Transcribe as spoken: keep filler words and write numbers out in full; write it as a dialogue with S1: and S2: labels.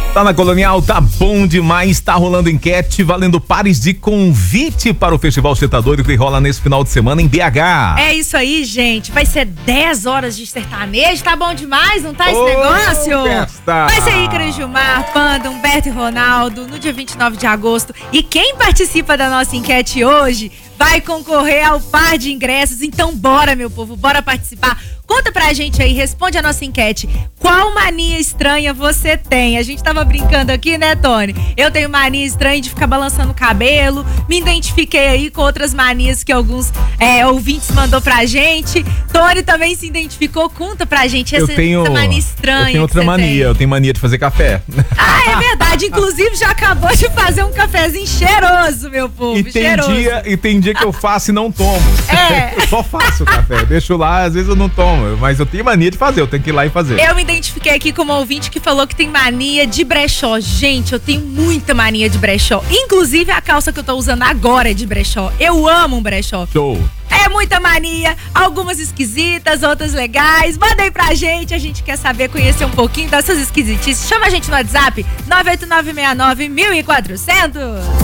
S1: Tá na Colonial, tá bom demais, tá rolando enquete, valendo pares de convite para o Festival Sertadouro que rola nesse final de semana em B H.
S2: É isso aí, gente, vai ser dez horas de sertanejo, tá bom demais, não tá esse
S1: Ô,
S2: negócio?
S1: festa!
S2: Vai ser Ícaro Gilmar, Panda, Humberto e Ronaldo, no dia vinte e nove de agosto. E quem participa da nossa enquete hoje vai concorrer ao par de ingressos, então bora, meu povo, bora participar. Conta pra gente aí, responde a nossa enquete. Qual mania estranha você tem? A gente tava brincando aqui, né, Tony? Eu tenho mania estranha de ficar balançando o cabelo. Me identifiquei aí com outras manias que alguns é, ouvintes mandou pra gente. Tony também se identificou. Conta pra gente essa,
S1: eu tenho,
S2: essa mania estranha.
S1: Eu tenho outra mania,
S2: tem.
S1: eu tenho mania de fazer café.
S2: Ah, é verdade. Inclusive, já acabou de fazer um cafezinho cheiroso, meu povo.
S1: E tem,
S2: cheiroso.
S1: dia, e tem dia que eu faço e não tomo.
S2: É.
S1: Eu só faço o café. Deixo lá, às vezes eu não tomo. Mas eu tenho mania de fazer, eu tenho que ir lá e fazer.
S2: Eu me identifiquei aqui como ouvinte que falou que tem mania de brechó. Gente, eu tenho muita mania de brechó. Inclusive, a calça que eu tô usando agora é de brechó. Eu amo um brechó.
S1: Show.
S2: É muita mania, algumas esquisitas, outras legais. Manda aí pra gente, a gente quer saber, conhecer um pouquinho dessas esquisitices. Chama a gente no WhatsApp nove oito nove seis nove um quatro zero zero.